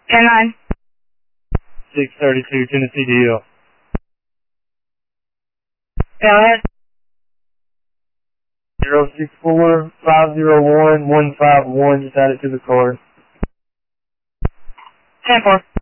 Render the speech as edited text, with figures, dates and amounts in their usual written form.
10-9. 632 Tennessee DL. Go ahead. 064-501-151, just add it to the card. 10-4.